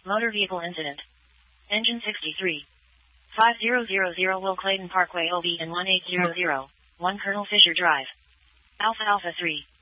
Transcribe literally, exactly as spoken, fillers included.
Motor vehicle incident. Engine sixty-three. five thousand Will Clayton Parkway O B in one eight zero zero. one Colonel Fisher Drive. Alpha Alpha three.